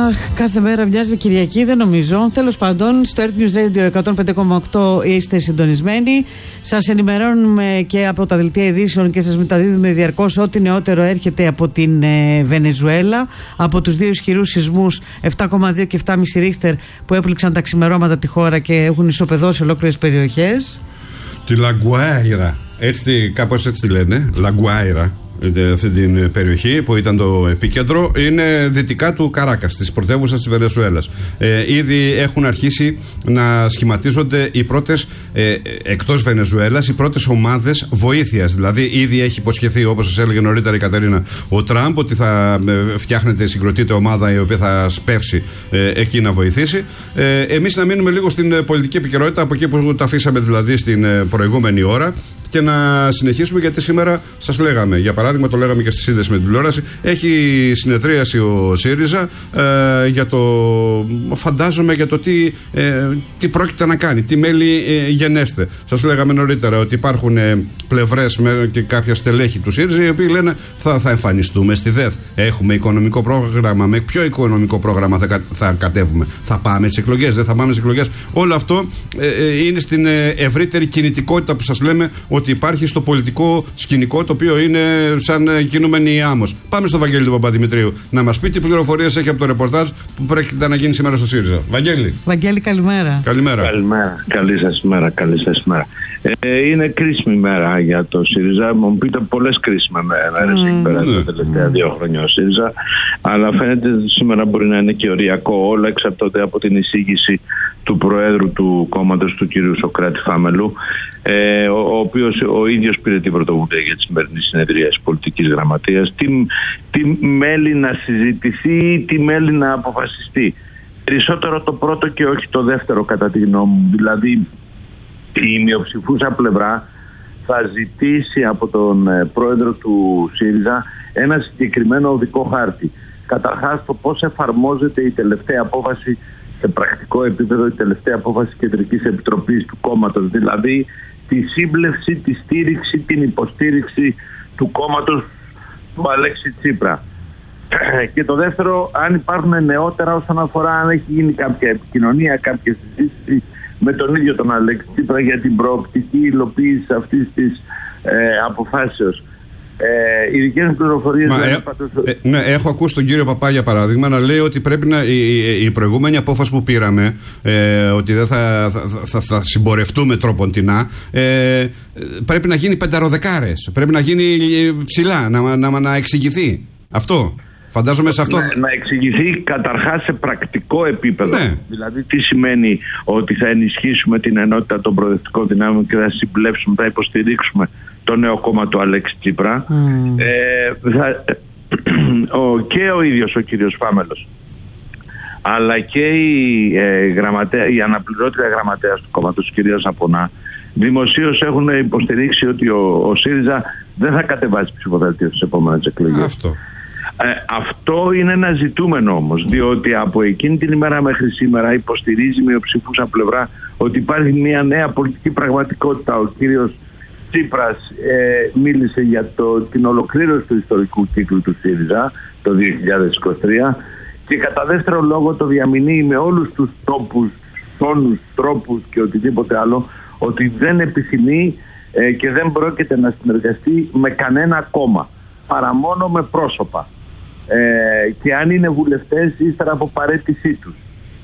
κάθε μέρα μοιάζει με Κυριακή, δεν νομίζω. Τέλος πάντων, στο Earth News Radio 105,8 είστε συντονισμένοι. Σας ενημερώνουμε και από τα δελτία ειδήσεων και σας μεταδίδουμε διαρκώς ό,τι νεότερο έρχεται από την Βενεζουέλα. Από τους δύο ισχυρούς σεισμούς 7,2 και 7,5 ρίχτερ που έπληξαν τα ξημερώματα τη χώρα και έχουν ισοπεδώσει ολόκληρες περιοχές. Τη Λαγκουάιρα, έτσι, κάπως έτσι τη λένε, Λαγκουάιρα. Αυτή την περιοχή που ήταν το επίκεντρο είναι δυτικά του Καράκας, της πρωτεύουσας της Βενεζουέλας. Ήδη έχουν αρχίσει να σχηματίζονται οι πρώτες, εκτός Βενεζουέλας, οι πρώτες ομάδες βοήθειας. Δηλαδή ήδη έχει υποσχεθεί, όπως σας έλεγε νωρίτερα η Κατερίνα, ο Τραμπ, ότι θα φτιάχνεται, συγκροτείται ομάδα η οποία θα σπεύσει εκεί να βοηθήσει. Εμείς να μείνουμε λίγο στην πολιτική επικαιρότητα, από εκεί που τα αφήσαμε δηλαδή στην προηγούμενη ώρα, και να συνεχίσουμε, γιατί σήμερα σας λέγαμε, για παράδειγμα, το λέγαμε και στη σύνδεση με την τηλεόραση, έχει συνεδρίαση ο ΣΥΡΙΖΑ για το, φαντάζομαι, για το τι πρόκειται να κάνει, τι μέλη γενέστε. Σας λέγαμε νωρίτερα ότι υπάρχουν πλευρές και κάποια στελέχη του ΣΥΡΙΖΑ οι οποίοι λένε θα εμφανιστούμε στη ΔΕΘ. Έχουμε οικονομικό πρόγραμμα. Με ποιο οικονομικό πρόγραμμα θα κατέβουμε? Θα πάμε στις εκλογές? Δεν θα πάμε στις εκλογές? Όλο αυτό είναι στην ευρύτερη κινητικότητα που σας λέμε ότι υπάρχει στο πολιτικό σκηνικό, το οποίο είναι σαν κινούμενη άμμος. Πάμε στο Βαγγέλη του Παπαδημητρίου να μας πει τι πληροφορίες έχει από το ρεπορτάζ που πρόκειται να γίνει σήμερα στο ΣΥΡΙΖΑ. Βαγγέλη, καλημέρα. Καλημέρα. Καλή σας ημέρα. Είναι κρίσιμη μέρα για το ΣΥΡΙΖΑ. Μου πείτε πολλές κρίσιμες μέρες έχει περάσει τα τελευταία 2 χρόνια ο ΣΥΡΙΖΑ. Αλλά φαίνεται ότι σήμερα μπορεί να είναι και οριακό. Όλα εξαρτώνται από την εισήγηση του Προέδρου του κόμματος, του κ. Σωκράτη Φάμελου, ο οποίος ο ίδιος πήρε την πρωτοβουλία για τη σημερινή συνεδρία της πολιτικής γραμματείας. Τι μέλη να συζητηθεί, τι μέλη να αποφασιστεί. Περισσότερο το πρώτο και όχι το δεύτερο, κατά τη γνώμη μου. Δηλαδή, η μειοψηφούσα πλευρά θα ζητήσει από τον πρόεδρο του ΣΥΡΙΖΑ ένα συγκεκριμένο οδικό χάρτη. Καταρχάς, το πώς εφαρμόζεται η τελευταία απόφαση σε πρακτικό επίπεδο, η τελευταία απόφαση Κεντρικής Επιτροπής του κόμματος. Δηλαδή, τη σύμπλευση, τη στήριξη, την υποστήριξη του κόμματος του Αλέξη Τσίπρα. Και το δεύτερο, αν υπάρχουν νεότερα όσον αφορά αν έχει γίνει κάποια επικοινωνία, κάποια συζήτηση με τον ίδιο τον Αλέξη Τσίπρα για την προοπτική υλοποίηση αυτής της αποφάσεως. Οι δικές μου πληροφορίες ναι, έχω ακούσει τον κύριο Παπά, για παράδειγμα, να λέει ότι πρέπει η προηγούμενη απόφαση που πήραμε, ότι δεν θα συμπορευτούμε τρόποντινά, πρέπει να γίνει πενταροδεκάρες, πρέπει να γίνει ψηλά, να εξηγηθεί αυτό. Φαντάζομαι σε αυτό. Να εξηγηθεί καταρχάς σε πρακτικό επίπεδο. Ναι. Δηλαδή, τι σημαίνει ότι θα ενισχύσουμε την ενότητα των προοδευτικών δυνάμεων και θα συμπλέψουμε, θα υποστηρίξουμε το νέο κόμμα του Αλέξη Τσίπρα. Και ο ίδιος ο κύριος Φάμελος, αλλά και η αναπληρώτρια γραμματέας του κόμματος, κυρία Σαπονά, δημοσίως έχουν υποστηρίξει ότι ο ΣΥΡΙΖΑ δεν θα κατεβάσει ψηφοδέλτιο στις επόμενες εκλογές. Αυτό είναι ένα ζητούμενο όμως, διότι από εκείνη την ημέρα μέχρι σήμερα υποστηρίζει μειοψηφούσα πλευρά ότι υπάρχει μια νέα πολιτική πραγματικότητα. Ο κύριος Τσίπρας μίλησε για την ολοκλήρωση του ιστορικού κύκλου του ΣΥΡΙΖΑ το 2023 και κατά δεύτερο λόγο το διαμηνύει με όλους τους τόνους, τρόπους και οτιδήποτε άλλο ότι δεν επιθυμεί και δεν πρόκειται να συνεργαστεί με κανένα κόμμα παρά μόνο με πρόσωπα. Και αν είναι βουλευτές ύστερα από παρέτησή τους.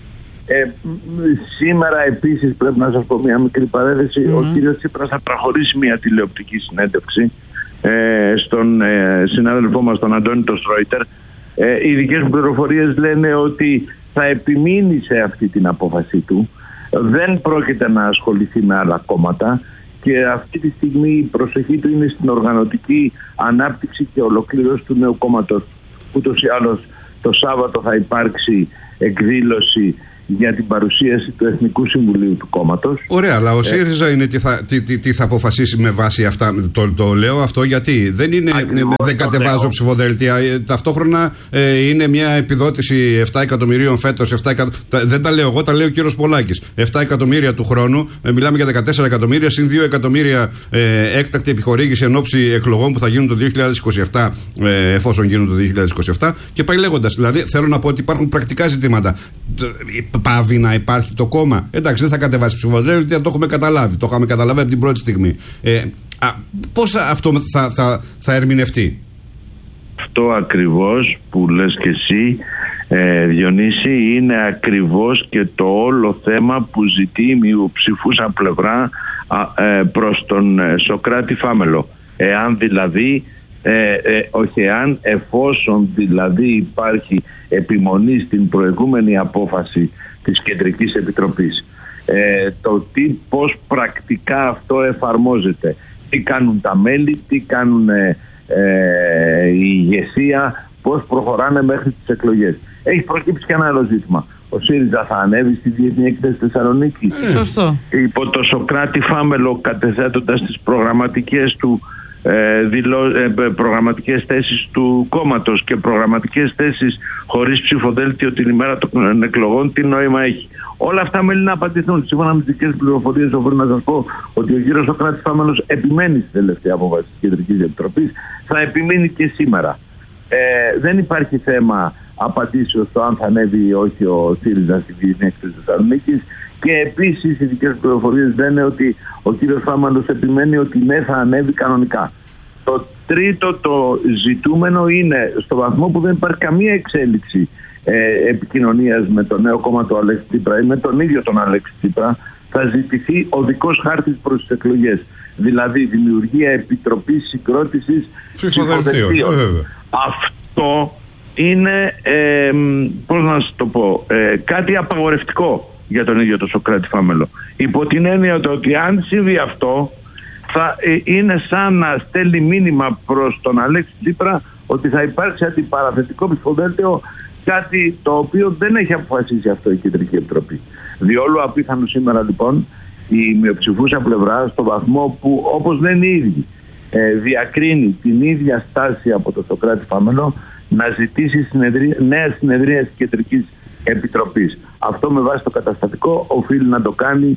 Σήμερα επίσης πρέπει να σας πω μια μικρή παρένθεση. Ο κύριος Τσίπρας θα προχωρήσει μια τηλεοπτική συνέντευξη στον συνάδελφό μας τον Αντώνη τον Στρόιτερ. Οι δικές μου πληροφορίες λένε ότι θα επιμείνει σε αυτή την απόφαση του. Δεν πρόκειται να ασχοληθεί με άλλα κόμματα και αυτή τη στιγμή η προσοχή του είναι στην οργανωτική ανάπτυξη και ολοκλήρωση του νέου κόμματος. Ούτως ή άλλως το Σάββατο θα υπάρξει εκδήλωση για την παρουσίαση του Εθνικού Συμβουλίου του κόμματος. Ωραία, αλλά ο ΣΥΡΙΖΑ είναι τι θα αποφασίσει με βάση αυτά. Το λέω αυτό γιατί δεν είναι. Δεν κατεβάζω ψηφοδέλτια. Ταυτόχρονα είναι μια επιδότηση 7 εκατομμυρίων φέτος. Δεν τα λέω εγώ, τα λέει ο κύριος Πολάκης. 7 εκατομμύρια του χρόνου. Μιλάμε για 14 εκατομμύρια συν 2 εκατομμύρια έκτακτη επιχορήγηση εν ώψη εκλογών που θα γίνουν το 2027, εφόσον γίνουν το 2027. Και πάει λέγοντας. Δηλαδή θέλω να πω ότι υπάρχουν πρακτικά ζητήματα. Πάβει να υπάρχει το κόμμα. Εντάξει, δεν θα κατεβάσει ψηφοδέλτια, το έχουμε καταλάβει. Το είχαμε καταλάβει από την πρώτη στιγμή. Πώς αυτό θα ερμηνευτεί? Αυτό ακριβώς που λες και εσύ, Διονύση, είναι ακριβώς και το όλο θέμα που ζητεί η μειοψηφούσα πλευρά προς τον Σωκράτη Φάμελο. Εφόσον δηλαδή υπάρχει επιμονή στην προηγούμενη απόφαση της Κεντρικής Επιτροπής, πώς πρακτικά αυτό εφαρμόζεται, τι κάνουν τα μέλη, τι κάνουν η ηγεσία, πώς προχωράνε μέχρι τις εκλογές. Έχει προκύψει και ένα άλλο ζήτημα. Ο ΣΥΡΙΖΑ θα ανέβει στη Διεθνή Έκθεση Θεσσαλονίκη. Σωστό. Υπό το Σωκράτη Φάμελο, κατεθέτοντας τις προγραμματικές του προγραμματικές θέσεις του κόμματος και προγραμματικές θέσεις χωρίς ψηφοδέλτιο την ημέρα των εκλογών, τι νόημα έχει? Όλα αυτά μέλη να απαντηθούν. Σύμφωνα με τις δικές πληροφορίες, οφείλω να σας πω ότι ο κύριος Σωκράτης Φάμελος επιμένει στη τελευταία απόφαση της Κεντρικής Επιτροπής. Θα επιμείνει και σήμερα. Δεν υπάρχει θέμα απαντήσεως στο αν θα ανέβει ή όχι ο ΣΥΡΙΖΑ στη Διεθνή Έκθεση Θεσσαλονίκης. Και επίσης οι δικές πληροφορίες λένε ότι ο κύριος Φάμελος επιμένει ότι ναι, θα ανέβει κανονικά. Το τρίτο το ζητούμενο είναι, στο βαθμό που δεν υπάρχει καμία εξέλιξη επικοινωνίας με το νέο κόμμα του Αλέξη Τσίπρα ή με τον ίδιο τον Αλέξη Τσίπρα, θα ζητηθεί οδικός χάρτης προς τις εκλογές. Δηλαδή δημιουργία επιτροπής συγκρότησης ψηφοδελτίων. Αυτό είναι, πώς να σας το πω, κάτι απαγορευτικό για τον ίδιο τον Σωκράτη Φάμελο. Υπό την έννοια ότι αν συμβεί αυτό, θα είναι σαν να στέλνει μήνυμα προς τον Αλέξη Τσίπρα ότι θα υπάρξει αντιπαραθετικό ψηφοδέλτιο, κάτι το οποίο δεν έχει αποφασίσει αυτό η Κεντρική Επιτροπή. Διόλου απίθανο σήμερα λοιπόν η μειοψηφούσα πλευρά, στο βαθμό που, όπως λένε οι ίδιοι, διακρίνει την ίδια στάση από τον Σωκράτη Φάμελο, να ζητήσει νέα συνεδρία της Κεντρικής Επιτροπής. Αυτό με βάση το καταστατικό οφείλει να το κάνει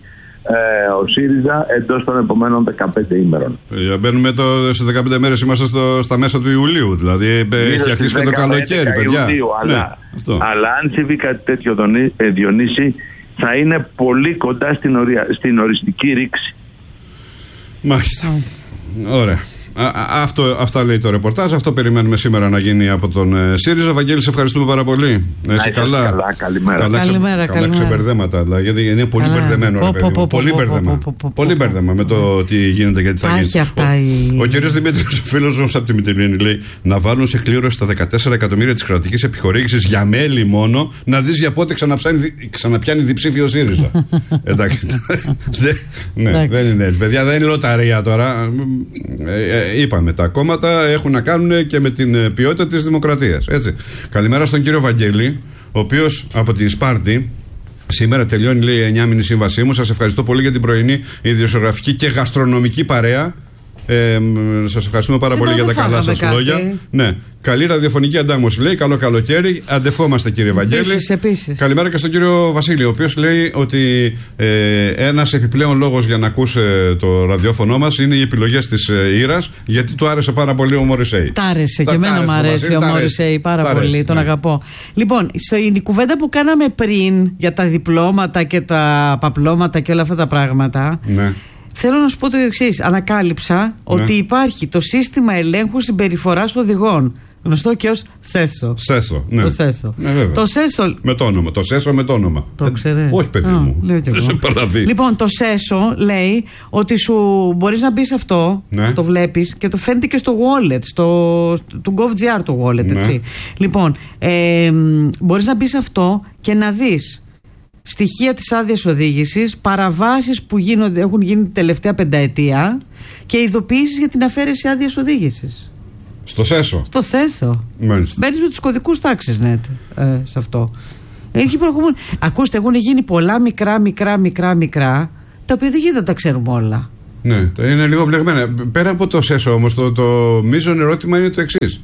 ο ΣΥΡΙΖΑ εντός των επομένων 15 ημέρων. Μπαίνουμε σε 15 μέρες, είμαστε στα μέσα του Ιουλίου, δηλαδή έχει αρχίσει και το καλοκαίρι, παιδιά. Ιουλίου, αλλά αν συμβεί κάτι τέτοιο, Διονύση, θα είναι πολύ κοντά στην οριστική ρήξη. Μάλιστα. Ωραία. Αυτά λέει το ρεπορτάζ. Αυτό περιμένουμε σήμερα να γίνει από τον ΣΥΡΙΖΑ. Βαγγέλη, σε ευχαριστούμε πάρα πολύ. Να είσαι καλά. Καλημέρα. Καλά ξεπερδέματα. Γιατί είναι πολύ μπερδεμένο. Πολύ μπερδεμα με το τι γίνεται και τι θα γίνει. Ο κ. Δημήτρης, ο φίλος μας από τη Μυτιλήνη, λέει να βάλουν σε κλήρωση τα 14 εκατομμύρια της κρατικής επιχορήγησης για μέλη μόνο, να δεις για πότε ξαναπιάνει διψήφιο ΣΥΡΙΖΑ. Εντάξει. Ναι, δεν είναι έτσι, παιδιά. Δεν είναι λοταρία τώρα. Είπαμε, τα κόμματα έχουν να κάνουν και με την ποιότητα της δημοκρατίας. Έτσι. Καλημέρα στον κύριο Βαγγέλη, ο οποίος από τη Σπάρτη σήμερα τελειώνει, λέει, η 9μηνη σύμβασή μου. Σας ευχαριστώ πολύ για την πρωινή ιδιοσιογραφική και γαστρονομική παρέα. Σας ευχαριστούμε πάρα πολύ για τα καλά σας λόγια. Ναι. Καλή ραδιοφωνική αντάμωση, λέει. Καλό καλοκαίρι. Αντευχόμαστε, κύριε Βαγγέλη. Επίσης. Καλημέρα και στον κύριο Βασίλη, ο οποίος λέει ότι ένας επιπλέον λόγος για να ακούσει το ραδιόφωνο μας είναι οι επιλογές της Ήρας, γιατί του άρεσε πάρα πολύ ο Μωρισέη. Τ' άρεσε, και εμένα μου αρέσει ο Μωρισέη πάρα πολύ. Τον αγαπώ. Λοιπόν, η κουβέντα που κάναμε πριν για τα διπλώματα και τα παπλώματα και όλα αυτά τα πράγματα. Ναι. Θέλω να σου πω το εξής. Ανακάλυψα ότι υπάρχει το σύστημα ελέγχου συμπεριφοράς οδηγών. Γνωστό και ως ΣΕΣΟ. ΣΕΣΟ, ναι. Το ΣΕΣΟ. Ναι, το ΣΕΣΟ. Με το όνομα. Το ΣΕΣΟ με το όνομα. Το ξέρει. Όχι, παιδί μου. Δεν σε παραδεί. Λοιπόν, το ΣΕΣΟ λέει ότι σου μπορείς να μπεις αυτό, το βλέπεις και το φαίνεται και στο wallet, του GovGR το wallet, έτσι. Λοιπόν, μπορείς να μπεις αυτό και να δεις στοιχεία της άδειας οδήγησης, παραβάσεις που έχουν γίνει την τελευταία πενταετία και ειδοποιήσεις για την αφαίρεση άδειας οδήγησης. Στο ΣΕΣΟ. Στο ΣΕΣΟ. Μπαίνεις με τους κωδικούς τάξης, σε αυτό. Έχει προηγούμενο. Ακούστε, έχουν γίνει πολλά μικρά, τα οποία δεν γίνεται να τα ξέρουμε όλα. Ναι, είναι λίγο μπλεγμένα. Πέρα από το ΣΕΣ όμως, το μείζον ερώτημα είναι το εξής.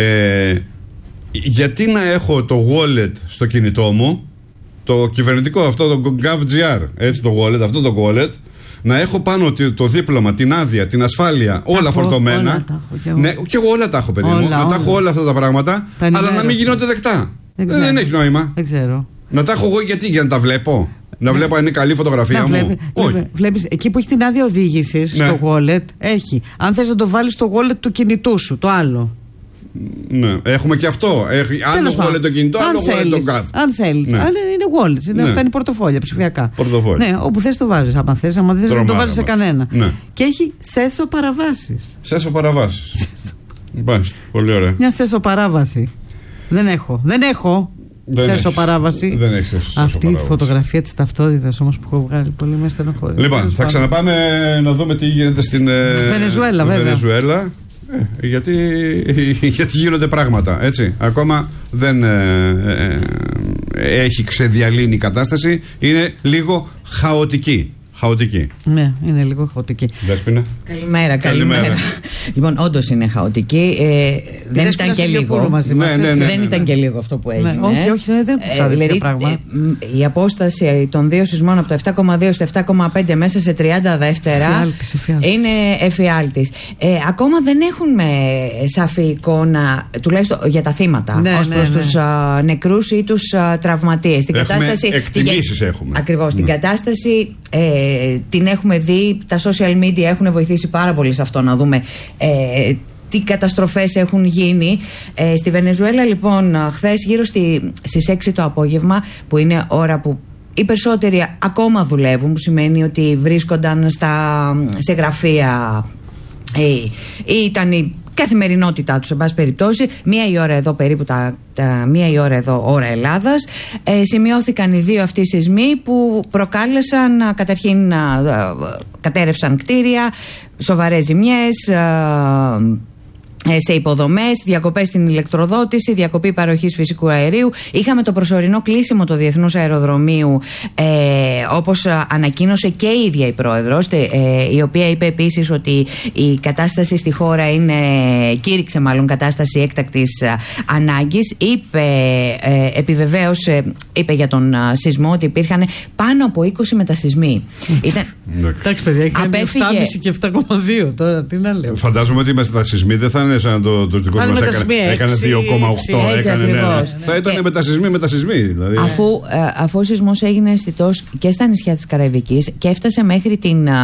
Γιατί να έχω το wallet στο κινητό μου, το κυβερνητικό αυτό, το GovGR, έτσι το wallet, αυτό το wallet, να έχω πάνω το δίπλωμα, την άδεια, την ασφάλεια, όλα φορτωμένα. Ναι, και εγώ όλα τα έχω, παιδί μου. Να τα έχω όλα αυτά τα πράγματα, αλλά να μην γίνονται δεκτά. Δεν έχει νόημα. Δεν ξέρω. Να τα έχω εγώ για να τα βλέπω. Να βλέπω αν είναι καλή φωτογραφία μου. Βλέπεις, εκεί που έχει την άδεια οδήγησης στο wallet, έχει. Αν θες να το βάλεις στο wallet του κινητού σου, το άλλο. Ναι, έχουμε και αυτό. Άλλο wallet το κινητό, άλλο wallet το κάθε. Αν θέλεις. Ναι. Αν είναι wallets, αυτά είναι πορτοφόλια ψηφιακά. Πορτοφόλια. Ναι, όπου θες το βάζεις. Άμα θες δεν το βάζεις σε κανένα. Ναι. Και έχει σέσο παραβάσεις. Σέσο παραβάσεις. Μάλιστα, πολύ ωραία. Μια σέσο παράβαση. Δεν έχω. Σέσο παράβαση. Δεν έχει σέσο αυτή παράβαση. Η φωτογραφία της ταυτότητας όμως που έχω βγάλει πολύ με στενοχωρεί. Λοιπόν, θα ξαναπάμε να δούμε τι γίνεται στην Βενεζουέλα. Γιατί γίνονται πράγματα, έτσι. Ακόμα δεν έχει ξεδιαλύνει η κατάσταση. Είναι λίγο χαοτική. Ναι, είναι λίγο χαοτική. Δέσποινα. Καλημέρα. Λοιπόν, όντως είναι χαοτική. Δεν ήταν και λίγο. Δεν ήταν και λίγο αυτό που έγινε. Όχι, δεν είναι δηλαδή, πράγμα. Η απόσταση των δύο σεισμών από το 7,2 στο 7,5 μέσα σε 30 δεύτερα είναι εφιάλτης. Ακόμα δεν έχουμε σαφή εικόνα, τουλάχιστον για τα θύματα, ως προς τους νεκρούς ή τους τραυματίες. Εκτιμήσεις έχουμε. Ακριβώς. Την κατάσταση την έχουμε δει, τα social media έχουν βοηθήσει πάρα πολύ σε αυτό, να δούμε τι καταστροφές έχουν γίνει. Στη Βενεζουέλα λοιπόν χθες γύρω στις 6 το απόγευμα, που είναι ώρα που οι περισσότεροι ακόμα δουλεύουν, που σημαίνει ότι βρίσκονταν σε γραφεία ή ήταν η καθημερινότητά τους, σε πάση περιπτώσει, 1 η ώρα εδώ περίπου, 1 η ώρα εδώ ώρα Ελλάδας, σημειώθηκαν οι δύο αυτοί σεισμοί που προκάλεσαν, καταρχήν κατέρευσαν κτίρια, σοβαρές ζημιές σε υποδομές, διακοπές στην ηλεκτροδότηση, διακοπή παροχής φυσικού αερίου. Είχαμε το προσωρινό κλείσιμο του Διεθνούς Αεροδρομίου, όπως ανακοίνωσε και η ίδια η πρόεδρος, η οποία είπε επίσης ότι η κατάσταση στη χώρα κήρυξε μάλλον κατάσταση έκτακτης ανάγκης. Επιβεβαίωσε, είπε για τον σεισμό ότι υπήρχαν πάνω από 20 μετασεισμοί. Εντάξει παιδιά, είχαν 7,5 και 7,2 τώρα, τι να λέω. Φαντάζομαι ότι μέσα στα σεισμοί δεν θα είναι σαν τους δικούς μας έκανε 2,8. Θα ήταν μετασεισμοί δηλαδή. Αφού ο σεισμός έγινε αισθητός και στα νησιά της Καραϊβικής και έφτασε μέχρι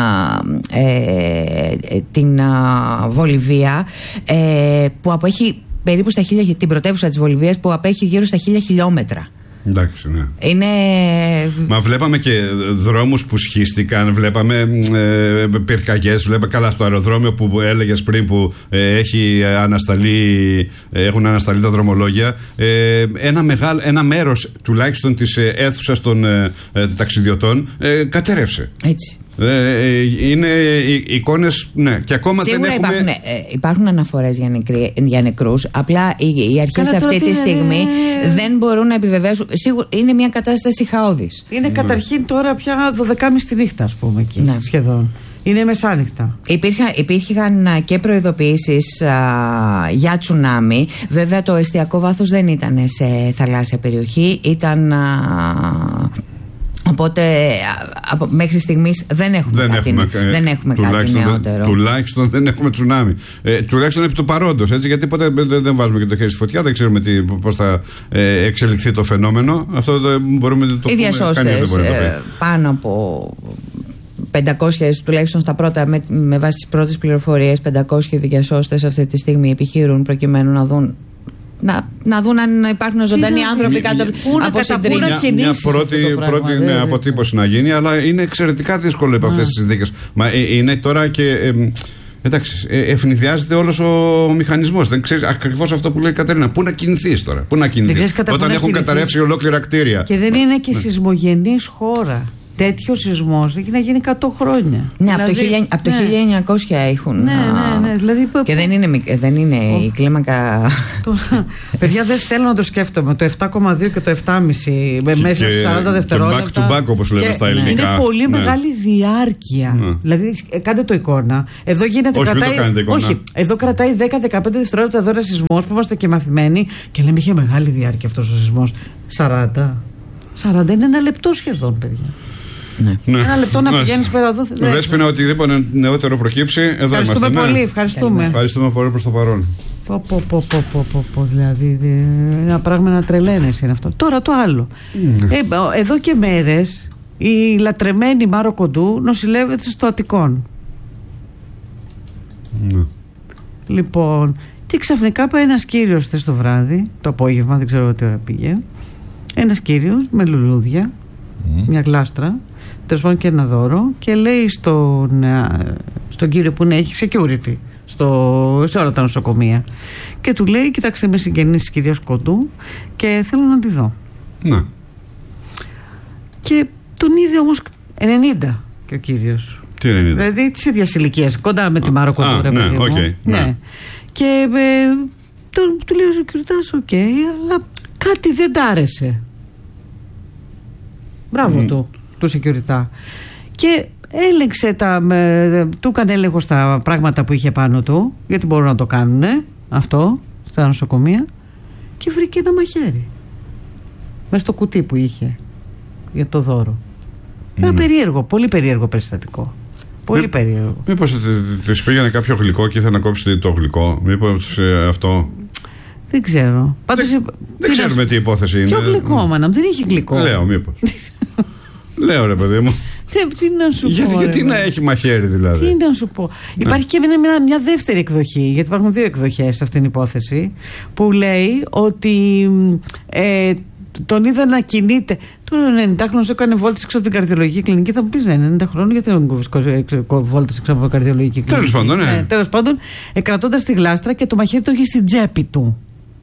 την Βολιβία, που απέχει περίπου στα 1000, την πρωτεύουσα της Βολιβίας που απέχει γύρω στα 1000 χιλιόμετρα. Εντάξει, ναι. Μα βλέπαμε και δρόμους που σχίστηκαν, βλέπαμε πυρκαγιές, βλέπαμε καλά στο αεροδρόμιο που έλεγες πριν που έχουν ανασταλεί τα δρομολόγια. Ένα μέρος τουλάχιστον της αίθουσας των ταξιδιωτών κατέρευσε. Έτσι. Είναι εικόνες, ναι, και ακόμα σίγουρα δεν έχουμε... υπάρχουν αναφορές για νεκρούς. Απλά οι αρχές αυτή τη στιγμή δεν μπορούν να επιβεβαίωσουν. Σίγουρα είναι μια κατάσταση χαόδης. Είναι καταρχήν τώρα πια 12.30 τη νύχτα, ας πούμε, εκεί, σχεδόν. Είναι μεσάνυχτα. Υπήρχαν και προειδοποιήσεις για τσουνάμι. Βέβαια το εστιακό βάθος δεν ήταν σε θαλάσσια περιοχή. Οπότε μέχρι στιγμής δεν έχουμε κάτι νεότερο. Τουλάχιστον δεν έχουμε τσουνάμι. Τουλάχιστον επί του παρόντος. Γιατί ποτέ δεν βάζουμε και το χέρι στη φωτιά, δεν ξέρουμε πώς θα εξελιχθεί το φαινόμενο. Αυτό μπορούμε να το πούμε. Οι διασώστες πάνω από 500, τουλάχιστον στα πρώτα, με βάση τις πρώτες πληροφορίες, 500 διασώστες αυτή τη στιγμή επιχειρούν προκειμένου να δουν αν υπάρχουν ζωντανοί άνθρωποι κάτω από συντρίμια. Μια πρώτη αποτύπωση να γίνει, αλλά είναι εξαιρετικά δύσκολο υπό αυτές τις συνθήκες. Μα είναι τώρα και. Εντάξει, ευνηδιάζεται όλος ο μηχανισμός. Δεν ξέρεις ακριβώς αυτό που λέει η Κατερίνα. Πού να κινηθείς τώρα, όταν έχουν καταρρεύσει ολόκληρα κτίρια. Και δεν είναι και σεισμογενής χώρα. τέτοιο σεισμός έχει να γίνει 100 χρόνια. Ναι, δηλαδή, από το 1900 έχουν. Ναι. Δηλαδή, και δεν είναι η κλίμακα. Τώρα, παιδιά, δεν θέλω να το σκέφτομαι. Το 7,2 και το 7,5 μέσα σε 40 δευτερόλεπτα. Και back to back, όπως λέμε στα ελληνικά. Είναι πολύ μεγάλη διάρκεια. Δηλαδή, κάντε το εικόνα. Εδώ γίνεται. Εδώ κρατάει 10-15 δευτερόλεπτα εδώ ένα σεισμός που είμαστε και μαθημένοι και λέμε είχε μεγάλη διάρκεια αυτός ο σεισμός. 40 είναι ένα λεπτό σχεδόν, παιδιά. Ναι. Ένα λεπτό να πηγαίνεις πέρα εδώ. Δέσποινα, οτιδήποτε νεότερο προκύψει, εδώ ευχαριστούμε είμαστε. Πολύ, ευχαριστούμε. Ευχαριστούμε πολύ προς το παρόν. Δηλαδή, ένα πράγμα να τρελαίνεσαι είναι αυτό. Τώρα το άλλο. Εδώ και μέρες η λατρεμένη Μάρο Κοντού νοσηλεύεται στο Αττικόν. Λοιπόν, και ξαφνικά πάει ένας κύριος χθες το βράδυ, το απόγευμα, δεν ξέρω τι ώρα πήγε. Ένας κύριος με λουλούδια, μια γλάστρα, τέλος πάντων και ένα δώρο, και λέει στον κύριο που έχει security σε όλα τα νοσοκομεία, και του λέει: κοιτάξτε, είμαι συγγενής της κυρίας Κοντού και θέλω να τη δω. Ναι. Και τον είδε όμως 90 και ο κύριος. Τι 90? Δηλαδή της ίδιας ηλικίας, κοντά με τη Μάρο Κοντού, ρε παιδί μου. Ναι. Και του λέει ο security, οκ, αλλά κάτι δεν τ' άρεσε. Μπράβο του security. Και έλεγξε του έκανε έλεγχο στα πράγματα που είχε πάνω του, γιατί μπορούν να το κάνουν αυτό στα νοσοκομεία, και βρήκε ένα μαχαίρι μες στο κουτί που είχε για το δώρο. Ένα περίεργο, πολύ περίεργο περιστατικό. Πολύ περίεργο. Μήπως της πήγαινε κάποιο γλυκό και ήθελε να κόψει το γλυκό? Μήπως αυτό? Δεν ξέρω. Δεν ξέρουμε τι υπόθεση είναι. Ποιο γλυκό, μάνα, δεν είχε γλυκό. Λέω, μήπως. Λέω, ρε παιδί μου. Τι να σου πω. Γιατί να έχει μαχαίρι, δηλαδή? Τι να σου πω. Υπάρχει και μια δεύτερη εκδοχή, γιατί υπάρχουν δύο εκδοχές σε αυτήν την υπόθεση, που λέει ότι τον είδα να κινείται. Τώρα ο 90χρονος έκανε βόλτες έξω από την καρδιολογική κλινική. Θα μου πεις, 90 χρόνων, γιατί δεν έκανε βόλτες έξω από την καρδιολογική κλινική? Τέλος πάντων, ναι. Τέλος πάντων, κρατώντας τη γλάστρα και το μαχαίρι το είχε στην τσέπη του.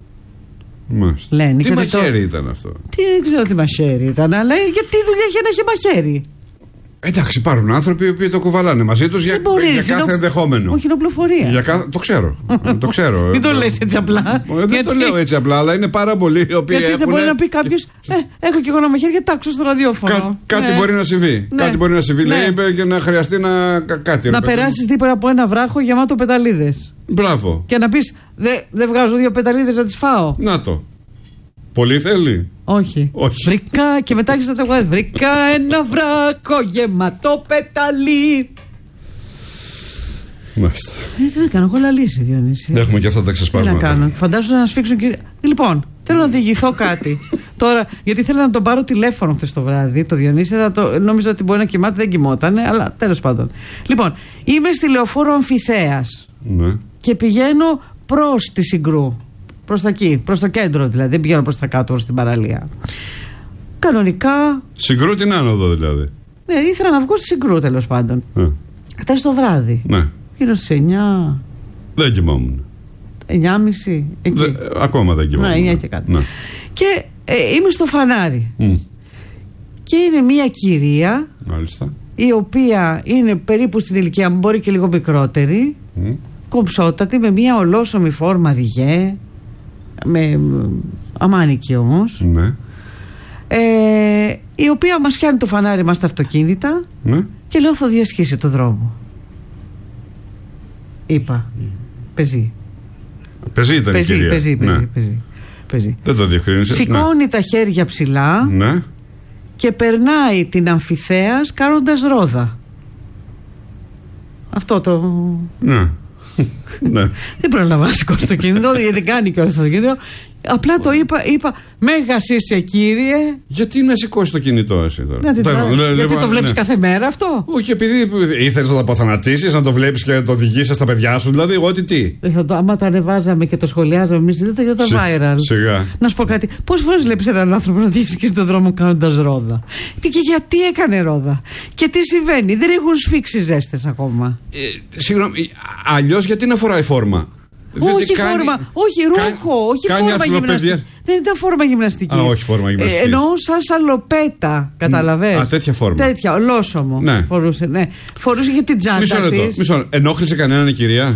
Λένε, τι μαχαίρι ήταν αυτό? Δεν ξέρω τι μαχαίρι ήταν, αλλά γιατί δουλειά είχε να έχει μαχαίρι? Εντάξει, υπάρχουν άνθρωποι που το κουβαλάνε μαζί τους για κάθε ενδεχόμενο. Όχι, είναι οπλοφορία. Το ξέρω. Το ξέρω. Μην το λες έτσι απλά. Δεν το λέω έτσι απλά, αλλά είναι πάρα πολλοί οι οποίοι. Γιατί δεν μπορεί να πει κάποιος, έχω και εγώ ένα μαχαίρι και τάξω στο ραδιόφωνο. Κάτι μπορεί να συμβεί. Κάτι μπορεί να συμβεί. Λέει και να χρειαστεί κάτι. Να περάσεις δίπλα από ένα βράχο γεμάτο πεταλίδες. Μπράβο. Και να πεις, δεν βγάζω 2 πεταλίδες να τις φάω. Να το. Πολύ θέλει? Όχι. Βρήκα, και μετά έχεις να τραγουδάσεις. Βρήκα ένα βράκο γεμάτο πεταλί. Μάλιστα. Τι να κάνω, έχω λαλήσει, Διονύση. Έχουμε και αυτά τα ξεσπάσματα. Τι να κάνω, φαντάζομαι να σφίξουν και. Λοιπόν, θέλω να διηγηθώ κάτι. Τώρα, γιατί ήθελα να τον πάρω τηλέφωνο χτες το βράδυ, το Διονύση, νόμιζα ότι μπορεί να κοιμάται, δεν κοιμόταν, αλλά τέλος πάντων. Λοιπόν, είμαι στη λεωφόρο Αμφιθέας. Ναι. Και πηγαίνω προς τη Συγκρού. Προς τα εκεί, προς το κέντρο δηλαδή. Δεν πηγαίνω προς τα κάτω, προς την παραλία. Κανονικά. Συγκρού την άνοδο δηλαδή? Ναι, ήθελα να βγω στη Συγκρού, τέλος πάντων. Χτες το βράδυ. Ναι. Γύρω στις 9. Δεν κοιμόμουν. 9.30. Εκεί. Ακόμα δεν κοιμόμουν. Ναι, 9 και κάτι. Ναι. Και είμαι στο φανάρι. Και είναι μια κυρία. Μάλιστα. Η οποία είναι περίπου στην ηλικία μου, μπορεί και λίγο μικρότερη. Κομψότατη, με μια ολόσωμη φόρμα ριγέ, με αμάνικη όμως, ναι. Η οποία μας πιάνει το φανάρι μας στα αυτοκίνητα, ναι. Και λέω θα διασχίσει το δρόμο. Είπα Πεζή ήταν η κυρία. Πεζή. Δεν το διευκρίνησε. Σηκώνει τα χέρια ψηλά, ναι. Και περνάει την Αμφιθέας κάνοντας ρόδα. Αυτό το... Ναι. Ναι. Δεν προλαβαίνω να σηκώσει το κινητό, γιατί κάνει και όλα στο κινητό. Απλά το είπα, μέγας είσαι κύριε. Γιατί να σηκώσει το κινητό εσύ τώρα? Γιατί το βλέπεις κάθε μέρα αυτό? Όχι, επειδή ήθελες να το αποθανατήσεις, να το βλέπεις και να το οδηγήσεις στα παιδιά σου, δηλαδή ό,τι τι. Άμα το ανεβάζαμε και το σχολιάζαμε εμείς, δεν θα γινόταν viral. Σιγά. Να σου πω κάτι, πόσες φορές βλέπεις έναν άνθρωπο να διασχίσει στον δρόμο κάνοντας ρόδα? Και γιατί έκανε ρόδα? Και τι συμβαίνει? Δεν έχουν σφίξει ζέστες ακόμα. Συγγνώμη, αλλιώς γιατί να φοράει φόρμα? Όχι φόρμα, όχι ρούχο, όχι φόρμα γυμναστική. Δεν ήταν φόρμα γυμναστική. Α, όχι φόρμα γυμναστική. Εννοώ σαν σαλοπέτα, καταλαβες. Α, τέτοια φόρμα. Τέτοια, ολόσωμο. Ναι. Φορούσε, ναι. Φορούσε και την τσάντα της. Μισό. Ενόχλησε κανέναν η κυρία?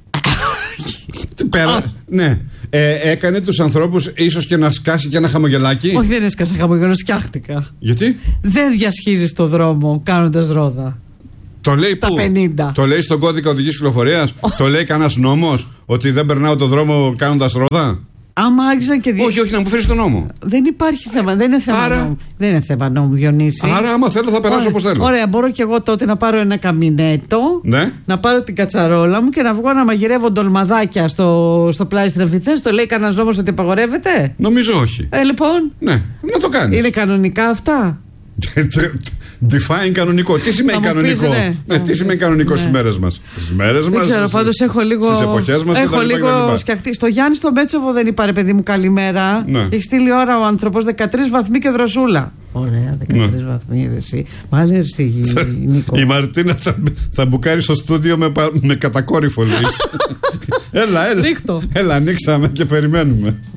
Πέρα. Ναι. Έκανε τους ανθρώπους ίσως και να σκάσει και ένα χαμογελάκι. Όχι, δεν έσκασα χαμογελό, σκιάχτηκα. Γιατί? Δεν διασχίζεις το δρόμο κάνοντας ρόδα. Το λέει στα πού? 50. Το λέει στον κώδικα οδικής κυκλοφορίας? Το λέει κανένας νόμος ότι δεν περνάω το δρόμο κάνοντας ρόδα? Άμα άρχισαν και όχι, να μου φέρεις τον νόμο. Δεν υπάρχει θέμα, δεν είναι θέμα νόμου. Δεν είναι θέμα νόμου, Διονύση. Άρα, άμα θέλω, θα περάσω όπως θέλω. Ωραία, μπορώ και εγώ τότε να πάρω ένα καμινέτο, ναι, να πάρω την κατσαρόλα μου και να βγω να μαγειρεύω ντολμαδάκια στο πλάι στην Αμφιθέας. Το λέει κανένας νόμος ότι απαγορεύεται? Νομίζω όχι. Λοιπόν. Ναι, να το κάνεις. Είναι κανονικά αυτά? Define κανονικό. Τι σημαίνει κανονικό? Τι σημαίνει κανονικό στις μέρες μας? Στις μέρες μας, στις εποχές μας έχω λίγο σκεφτεί. Στο Γιάννη στο Μέτσοβο δεν είπα, ρε παιδί μου, καλημέρα. Ναι. Έχει στείλει ώρα ο άνθρωπος, 13 βαθμοί και δροσούλα. Ωραία, 13 βαθμοί, εσύ. Μ' αρέσει, Νίκο. Η Μαρτίνα θα μπουκάρει στο στούντιο με κατακόρυφο, λέει. Έλα, ανοίξαμε και περιμένουμε.